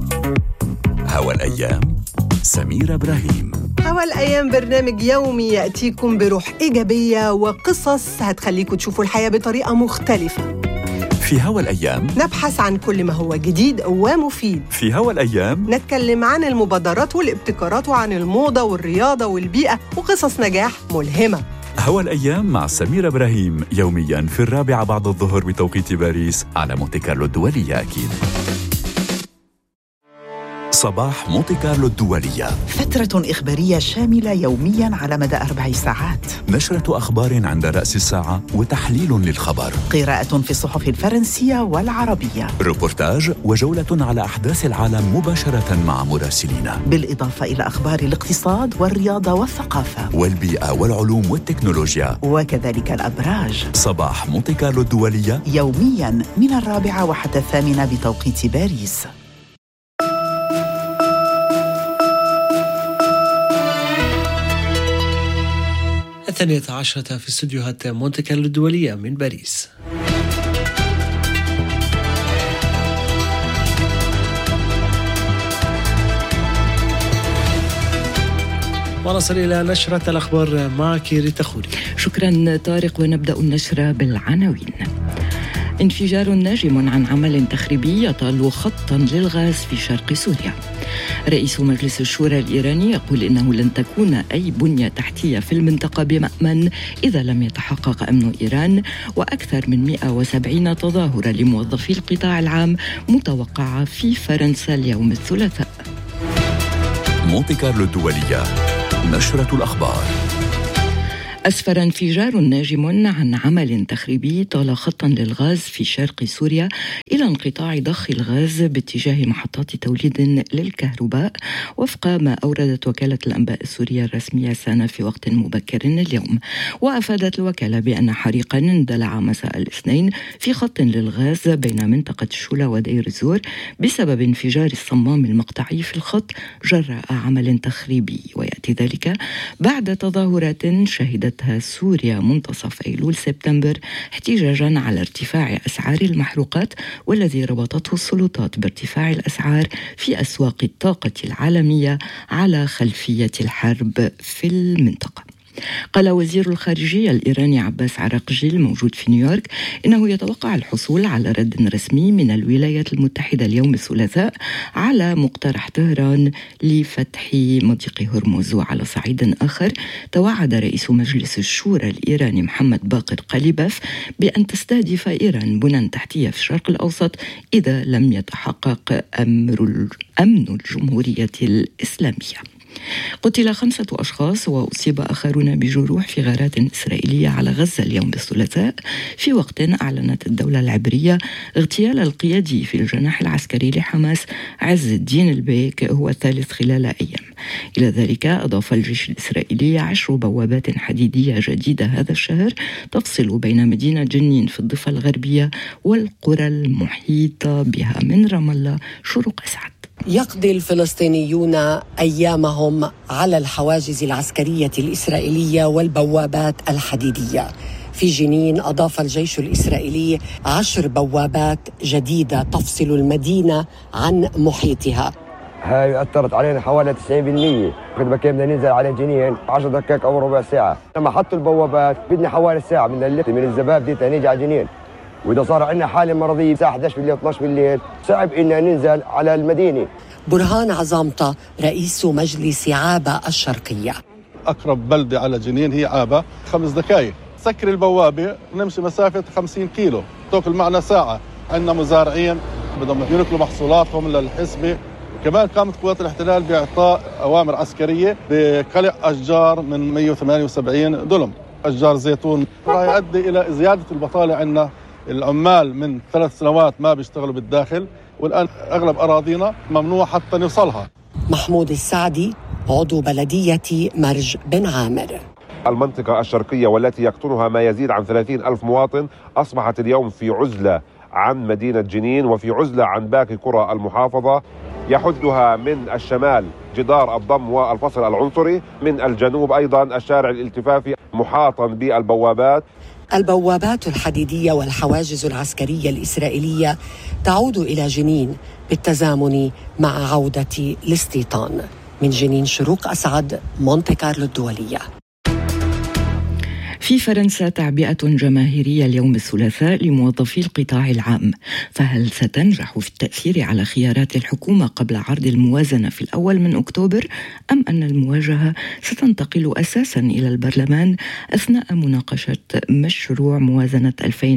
هوا الأيام سميرة إبراهيم. هوا الأيام برنامج يومي يأتيكم بروح إيجابية وقصص هتخليكم تشوفوا الحياة بطريقة مختلفة. في هوا الأيام نبحث عن كل ما هو جديد ومفيد. في هوا الأيام نتكلم عن المبادرات والابتكارات وعن الموضة والرياضة والبيئة وقصص نجاح ملهمة. هوا الأيام مع سميرة إبراهيم يومياً في 4 بعد الظهر بتوقيت باريس على مونتي كارلو الدولية. أكيد صباح مونتي كارلو الدولية، فترة إخبارية شاملة يومياً على مدى 4 ساعات، نشرة أخبار عند رأس الساعة وتحليل للخبر، قراءة في الصحف الفرنسية والعربية، روبورتاج وجولة على أحداث العالم مباشرة مع مراسلينا، بالإضافة إلى أخبار الاقتصاد والرياضة والثقافة والبيئة والعلوم والتكنولوجيا، وكذلك الأبراج. صباح مونتي كارلو الدولية يومياً من 4 وحتى 8 بتوقيت باريس. الثانية عشرة في استديوهات مونتي كارلو الدولية من باريس. ونصل إلى نشرة الأخبار معك ريتا خوري. شكرا طارق، ونبدأ النشرة بالعناوين. انفجار ناجم عن عمل تخريبي يطال خطا للغاز في شرق سوريا. رئيس مجلس الشورى الإيراني يقول إنه لن تكون أي بنية تحتية في المنطقة بمأمن إذا لم يتحقق أمن إيران. وأكثر من 170 تظاهرة لموظفي القطاع العام متوقعة في فرنسا اليوم الثلاثاء. مونتي كارلو الدولية، نشرة الأخبار. أسفر انفجار ناجم عن عمل تخريبي طال خطا للغاز في شرق سوريا إلى انقطاع ضخ الغاز باتجاه محطات توليد للكهرباء، وفق ما أوردت وكالة الأنباء السورية الرسمية سانا في وقت مبكر اليوم. وأفادت الوكالة بأن حريقا اندلع مساء الاثنين في خط للغاز بين منطقة الشولة ودير الزور بسبب انفجار الصمام المقطعي في الخط جراء عمل تخريبي. ويأتي ذلك بعد تظاهرات شهدت سوريا منتصف أيلول سبتمبر احتجاجا على ارتفاع أسعار المحروقات، والذي ربطته السلطات بارتفاع الأسعار في أسواق الطاقة العالمية على خلفية الحرب في المنطقة. قال وزير الخارجية الإيراني عباس عراقجي الموجود في نيويورك إنه يتوقع الحصول على رد رسمي من الولايات المتحدة اليوم الثلاثاء على مقترح طهران لفتح مضيق هرمز. وعلى صعيد آخر توعد رئيس مجلس الشورى الإيراني محمد باقر قليباف بأن تستهدف إيران بنى تحتية في الشرق الأوسط إذا لم يتحقق أمن الجمهورية الإسلامية. قتل 5 أشخاص وأصيب آخرون بجروح في غارات إسرائيلية على غزة اليوم الثلاثاء، في وقت أعلنت الدولة العبرية اغتيال القيادي في الجناح العسكري لحماس عز الدين البيك هو الثالث خلال أيام. إلى ذلك أضاف الجيش الإسرائيلي 10 بوابات حديدية جديدة هذا الشهر تفصل بين مدينة جنين في الضفة الغربية والقرى المحيطة بها. من رام الله شروق أسعد. يقضي الفلسطينيون أيامهم على الحواجز العسكرية الإسرائيلية والبوابات الحديدية. في جنين أضاف الجيش الإسرائيلي 10 بوابات جديدة تفصل المدينة عن محيطها. هاي أثرت علينا حوالي 90%. قد كنا ننزل على جنين 10 دقائق أو ربع ساعة. لما حطوا البوابات بدنا حوالي ساعة من الزباب دي تنيجي على جنين، وإذا صار عندنا حالة مرضية الساعة 11 بالليل 12 بالليل صعب إننا ننزل على المدينة. برهان عظامطة رئيس مجلس عابة الشرقية. أقرب بلدة على جنين هي عابة، 5 دقائق سكر البوابة نمشي مسافة 50 كيلو، تأكل معنا ساعة. عندنا مزارعين بدهم ينقلوا محصولاتهم للحسبة. كمان قامت قوات الاحتلال بإعطاء أوامر عسكرية بقلع أشجار من 178 دلم، أشجار زيتون. راح يؤدي إلى زيادة البطالة. عندنا العمال من 3 سنوات ما بيشتغلوا بالداخل، والآن أغلب أراضينا ممنوع حتى نوصلها. محمود السعدي عضو بلدية مرج بن عامر. المنطقة الشرقية والتي يقطنها ما يزيد عن 30,000 مواطن أصبحت اليوم في عزلة عن مدينة جنين وفي عزلة عن باقي قرى المحافظة. يحدها من الشمال جدار الضم والفصل العنصري، من الجنوب أيضا الشارع الالتفافي محاطا بالبوابات. البوابات الحديدية والحواجز العسكرية الإسرائيلية تعود إلى جنين بالتزامن مع عودة الاستيطان. من جنين، شروق أسعد، مونتي كارلو الدولية. في فرنسا تعبئة جماهيرية اليوم الثلاثاء لموظفي القطاع العام، فهل ستنجح في التأثير على خيارات الحكومة قبل عرض الموازنة في الأول من أكتوبر، أم أن المواجهة ستنتقل أساساً إلى البرلمان أثناء مناقشة مشروع موازنة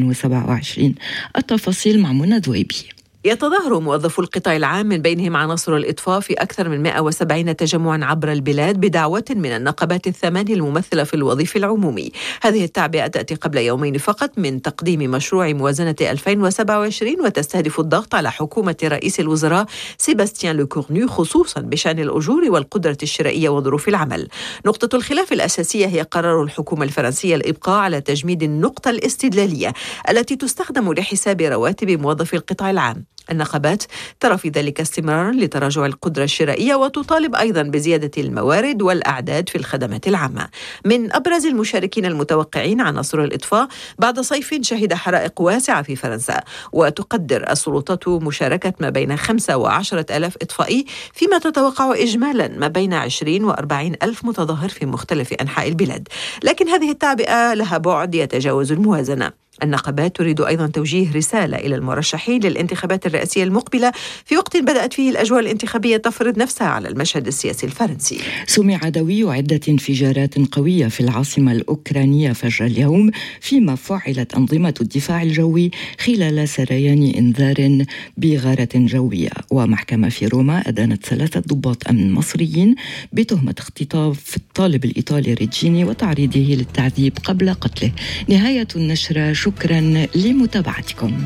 2027؟ التفاصيل مع منى ذويبي. يتظاهر موظفو القطاع العام من بينهم عناصر الإطفاء في أكثر من 170 تجمعاً عبر البلاد بدعوة من النقابات الثمانية الممثلة في الوظيف العمومي. هذه التعبئة تأتي قبل يومين فقط من تقديم مشروع موازنة 2027، وتستهدف الضغط على حكومة رئيس الوزراء سيباستيان لوكورنو خصوصاً بشأن الأجور والقدرة الشرائية وظروف العمل. نقطة الخلاف الأساسية هي قرار الحكومة الفرنسية الإبقاء على تجميد النقطة الاستدلالية التي تستخدم لحساب رواتب موظفي القطاع العام. النقابات ترى في ذلك استمرارا لتراجع القدرة الشرائية، وتطالب أيضا بزيادة الموارد والأعداد في الخدمات العامة. من أبرز المشاركين المتوقعين عناصر الإطفاء بعد صيف شهد حرائق واسعة في فرنسا، وتقدر السلطات مشاركة ما بين 5 و10 ألاف إطفائي، فيما تتوقع إجمالا ما بين 20 و40 ألف متظاهر في مختلف أنحاء البلاد. لكن هذه التعبئة لها بعد يتجاوز الموازنة. النقابات تريد أيضا توجيه رسالة إلى المرشحين للانتخابات الرئاسية المقبلة في وقت بدأت فيه الأجواء الانتخابية تفرض نفسها على المشهد السياسي الفرنسي. سمع دوي عدة انفجارات قوية في العاصمة الأوكرانية فجر اليوم، فيما فعلت أنظمة الدفاع الجوي خلال سريان إنذار بغارة جوية. ومحكمة في روما أدانت 3 ضباط أمن مصريين بتهمة اختطاف الطالب الإيطالي ريجيني وتعريضه للتعذيب قبل قتله. نهاية النشرة، شكرا لمتابعتكم.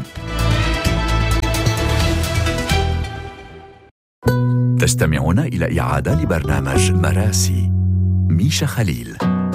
تستمعون إلى إعادة لبرنامج مراسي. ميشا خليل.